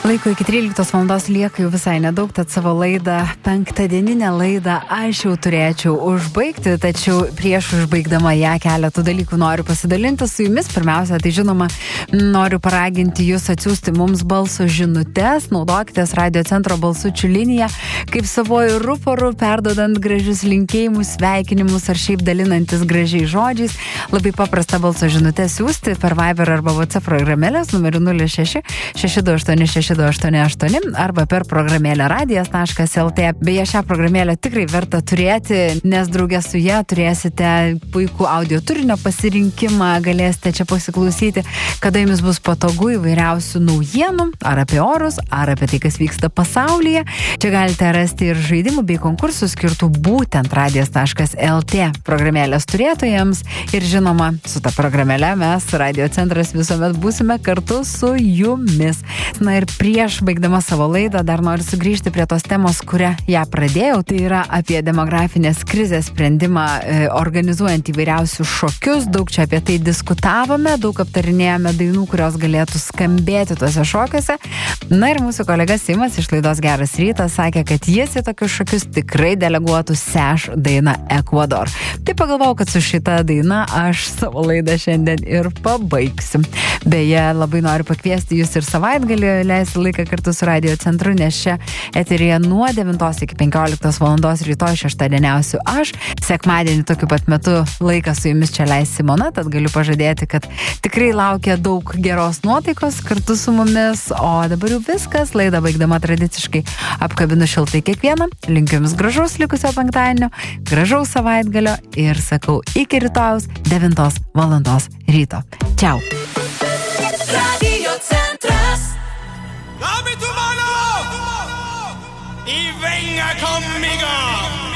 Laiko iki 13 valandos lieka jau visai nedaug, tad savo laidą, penktadieninę laidą aš jau turėčiau užbaigti, tačiau prieš užbaigdama ją keletų dalykų noriu pasidalinti su jumis. Pirmiausia, tai žinoma, noriu paraginti jūs atsiųsti mums balso žinutes, naudokitės Radio Centro balsučių liniją, kaip savoju ruporu, perdodant gražius linkėjimus, sveikinimus ar šiaip dalinantis gražiai žodžiais. Labai paprasta balso žinutę siūsti per Viber arba WhatsApp programėlės numeriu 06 628 628 arba per programėlę radijas.lt. Beje, šią programėlę tikrai verta turėti, nes draugė su ją turėsite puikų audio turinio pasirinkimą, galėsite čia pasiklausyti, kada jums bus patogu įvairiausių naujienų, ar apie orus, ar apie tai, kas vyksta pasaulyje. Čia galite rasti ir žaidimų bei konkursų skirtų būtent radijas.lt programėlės turėtojams ir žinoma, su ta programėle mes, Radio Centras, visuomet būsime kartu su jumis. Na ir prieš baigdama savo laidą dar noriu sugrįžti prie tos temos, kurią ją pradėjau. Tai yra apie demografinės krizės sprendimą organizuojant įvairiausius šokius. Daug čia apie tai diskutavome, daug aptarinėjome dainų, kurios galėtų skambėti tuose šokiuose. Na ir mūsų kolega Simas iš laidos Geras rytas sakė, kad jis į tokius šokius tikrai deleguotų Seš dainą Ekvador. Tai pagalvojau, kad su šita daina aš savo laidą šiandien ir pabaigsiu. Beje, labai noriu pakviesti jūs ir savaitgalį leisti laiką kartu su Radio Centru, nes čia eteryje nuo 9 iki 15 valandos rytoj šeštadieniausiu aš. Sekmadienį tokiu pat metu laiką su jumis čia leis Simona, tad galiu pažadėti, kad tikrai laukia daug geros nuotaikos kartu su mumis. O dabar jau viskas, laidą baigdama tradiciškai apkabinu šiltai kiekvieną. Linkiu jums gražaus likusio penktadienio, gražaus savaitgalio ir sakau iki rytojaus 9 valandos ryto. Čiau! Radio Centras. Dame tu mano y venga conmigo.